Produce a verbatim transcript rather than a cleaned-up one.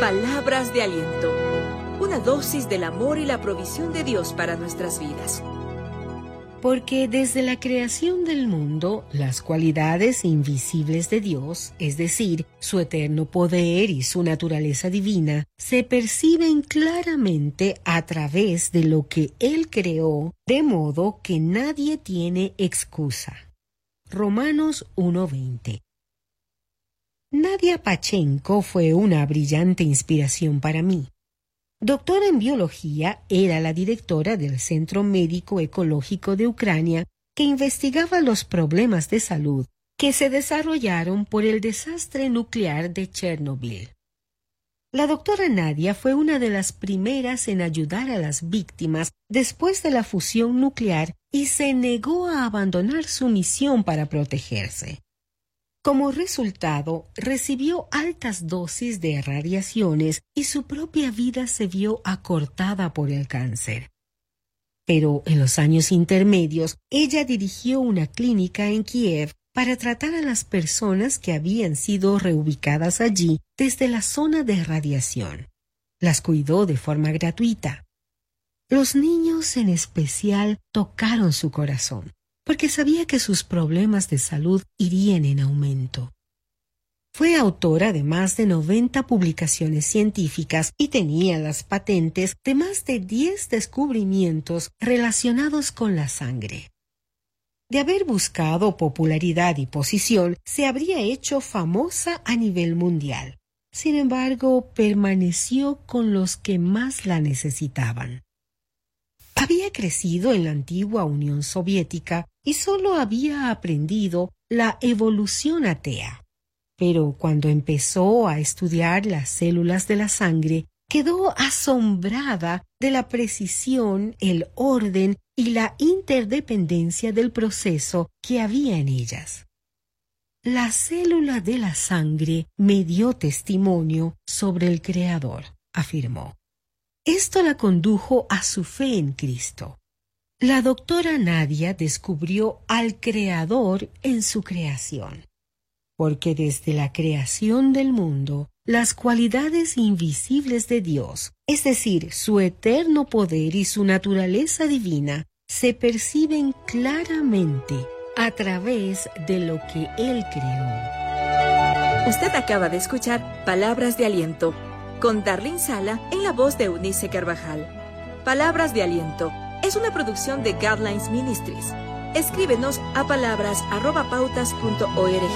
Palabras de aliento. Una dosis del amor y la provisión de Dios para nuestras vidas. Porque desde la creación del mundo, las cualidades invisibles de Dios, es decir, su eterno poder y su naturaleza divina, se perciben claramente a través de lo que Él creó, de modo que nadie tiene excusa. Romanos uno veinte. Nadia Pachenko fue una brillante inspiración para mí. Doctora en biología, era la directora del Centro Médico Ecológico de Ucrania que investigaba los problemas de salud que se desarrollaron por el desastre nuclear de Chernobyl. La doctora Nadia fue una de las primeras en ayudar a las víctimas después de la fusión nuclear y se negó a abandonar su misión para protegerse. Como resultado, recibió altas dosis de radiaciones y su propia vida se vio acortada por el cáncer. Pero en los años intermedios, ella dirigió una clínica en Kiev para tratar a las personas que habían sido reubicadas allí desde la zona de radiación. Las cuidó de forma gratuita. Los niños en especial tocaron su corazón, porque sabía que sus problemas de salud irían en aumento. Fue autora de más de noventa publicaciones científicas y tenía las patentes de más de diez descubrimientos relacionados con la sangre. De haber buscado popularidad y posición, se habría hecho famosa a nivel mundial. Sin embargo, permaneció con los que más la necesitaban. Había crecido en la antigua Unión Soviética y solo había aprendido la evolución atea. Pero cuando empezó a estudiar las células de la sangre, quedó asombrada de la precisión, el orden y la interdependencia del proceso que había en ellas. La célula de la sangre me dio testimonio sobre el Creador, afirmó. Esto la condujo a su fe en Cristo. La doctora Nadia descubrió al Creador en su creación, porque desde la creación del mundo, las cualidades invisibles de Dios, es decir, su eterno poder y su naturaleza divina, se perciben claramente a través de lo que Él creó. Usted acaba de escuchar Palabras de Aliento, con Darlene Sala en la voz de Eunice Carvajal. Palabras de Aliento es una producción de Guidelines Ministries. Escríbenos a palabras arroba pautas punto org.